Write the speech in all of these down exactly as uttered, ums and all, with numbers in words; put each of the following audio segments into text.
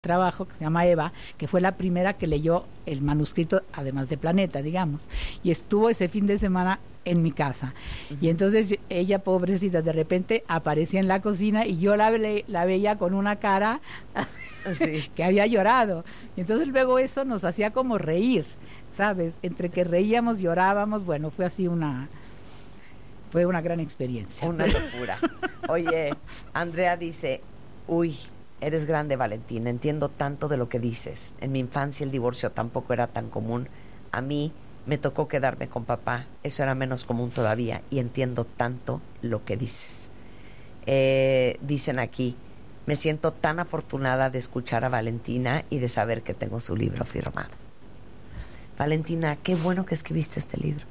trabajo que se llama Eva, que fue la primera que leyó el manuscrito, además de Planeta, digamos, y estuvo ese fin de semana en mi casa. Uh-huh. Y entonces ella, pobrecita, de repente aparecía en la cocina y yo la, la veía con una cara sí. que había llorado. Y entonces luego eso nos hacía como reír, ¿sabes? Entre que reíamos, llorábamos, bueno, fue así una... Fue una gran experiencia. Una locura. Oye, Andrea dice, uy, eres grande, Valentina, entiendo tanto de lo que dices. En mi infancia el divorcio tampoco era tan común. A mí me tocó quedarme con papá, eso era menos común todavía, y entiendo tanto lo que dices. Eh, dicen aquí, me siento tan afortunada de escuchar a Valentina y de saber que tengo su libro firmado. Valentina, qué bueno que escribiste este libro.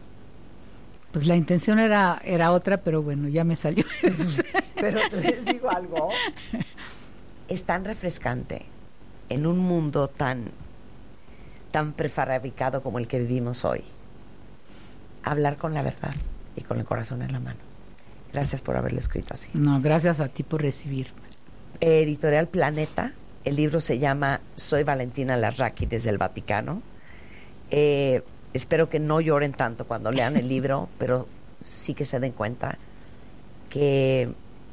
Pues la intención era, era otra, pero bueno, ya me salió. Pero les digo algo, es tan refrescante en un mundo tan, tan prefabricado como el que vivimos hoy, hablar con la verdad y con el corazón en la mano. Gracias por haberlo escrito así. No, gracias a ti por recibirme. Editorial Planeta, el libro se llama Soy Valentina Larraqui desde el Vaticano. Eh, espero que no lloren tanto cuando lean el libro, pero sí que se den cuenta que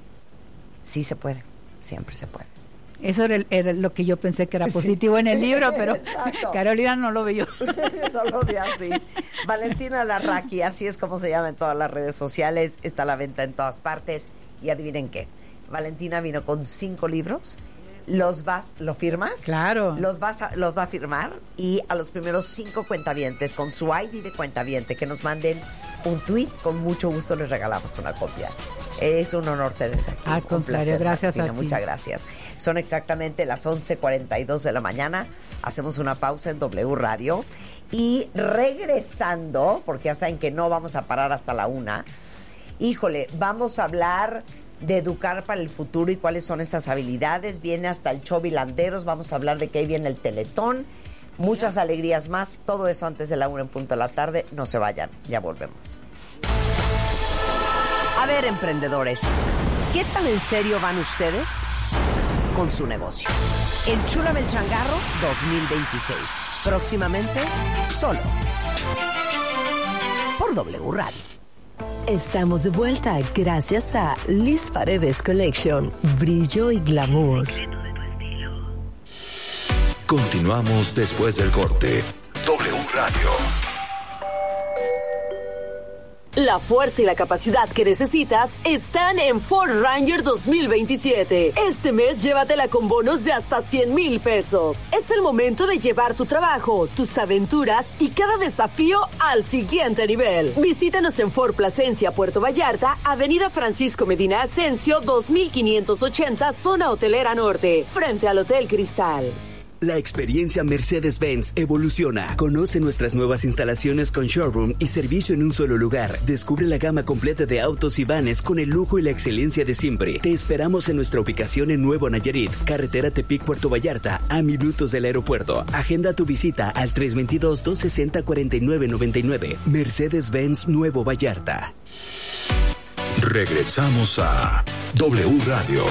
sí se puede, siempre se puede. Eso era, el, era lo que yo pensé que era positivo sí. en el libro, pero Exacto. Carolina no lo vio. No lo vio así. Valentina Larraqui, así es como se llama en todas las redes sociales, está a la venta en todas partes. Y adivinen qué, Valentina vino con cinco libros. Los vas, ¿lo firmas? Claro. Los vas a, los va a firmar, y a los primeros cinco cuentavientes con su I D de cuentaviente que nos manden un tweet, con mucho gusto les regalamos una copia. Es un honor tenerte aquí. Al contrario, gracias a ti. Muchas gracias. Son exactamente las once cuarenta y dos de la mañana. Hacemos una pausa en W Radio y regresando, porque ya saben que no vamos a parar hasta la una. Híjole, vamos a hablar de educar para el futuro y cuáles son esas habilidades. Viene hasta el show Bilanderos, vamos a hablar de que ahí viene el Teletón, muchas alegrías más, todo eso antes de la una en punto de la tarde. No se vayan, ya volvemos. A ver, emprendedores, ¿qué tan en serio van ustedes con su negocio? Enchúlame el changarro dos mil veintiséis, próximamente solo por W Radio. Estamos de vuelta gracias a Liz Paredes Collection, brillo y glamour. Continuamos después del corte. W Radio. La fuerza y la capacidad que necesitas están en Ford Ranger dos mil veintisiete. Este mes llévatela con bonos de hasta cien mil pesos. Es el momento de llevar tu trabajo, tus aventuras y cada desafío al siguiente nivel. Visítanos en Ford Plasencia, Puerto Vallarta, Avenida Francisco Medina Asensio, dos mil quinientos ochenta, Zona Hotelera Norte, frente al Hotel Cristal. La experiencia Mercedes-Benz evoluciona. Conoce nuestras nuevas instalaciones con showroom y servicio en un solo lugar. Descubre la gama completa de autos y vanes con el lujo y la excelencia de siempre. Te esperamos en nuestra ubicación en Nuevo Nayarit, carretera Tepic-Puerto Vallarta, a minutos del aeropuerto. Agenda tu visita al tres dos dos, dos seis cero, cuatro nueve nueve nueve. Mercedes-Benz Nuevo Vallarta. Regresamos a W Radio.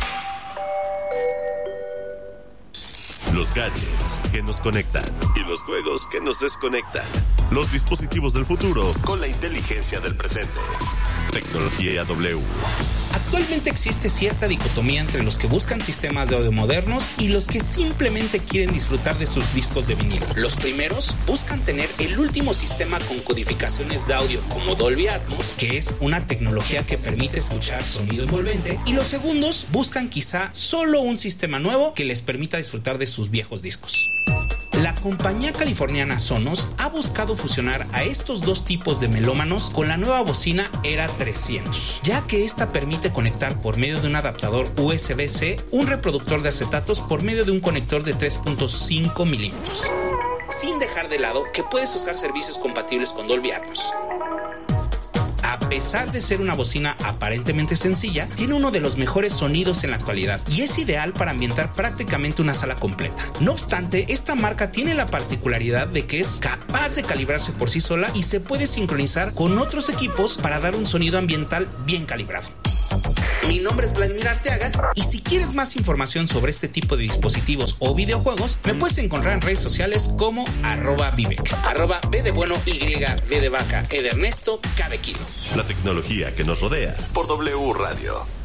Los gadgets que nos conectan y los juegos que nos desconectan. Los dispositivos del futuro con la inteligencia del presente. Tecnología W. Actualmente existe cierta dicotomía entre los que buscan sistemas de audio modernos y los que simplemente quieren disfrutar de sus discos de vinilo. Los primeros buscan tener el último sistema con codificaciones de audio como Dolby Atmos, que es una tecnología que permite escuchar sonido envolvente, y los segundos buscan quizá solo un sistema nuevo que les permita disfrutar de sus viejos discos. La compañía californiana Sonos ha buscado fusionar a estos dos tipos de melómanos con la nueva bocina Era trescientos, ya que esta permite conectar por medio de un adaptador U S B C un reproductor de acetatos por medio de un conector de tres punto cinco milímetros, sin dejar de lado que puedes usar servicios compatibles con Dolby Atmos. A pesar de ser una bocina aparentemente sencilla, tiene uno de los mejores sonidos en la actualidad y es ideal para ambientar prácticamente una sala completa. No obstante, esta marca tiene la particularidad de que es capaz de calibrarse por sí sola y se puede sincronizar con otros equipos para dar un sonido ambiental bien calibrado. Mi nombre es Vladimir Arteaga y si quieres más información sobre este tipo de dispositivos o videojuegos, me puedes encontrar en redes sociales como arroba Vivek, arroba B de bueno, Y, V de vaca, E de Ernesto, K de kilo. La tecnología que nos rodea por W Radio.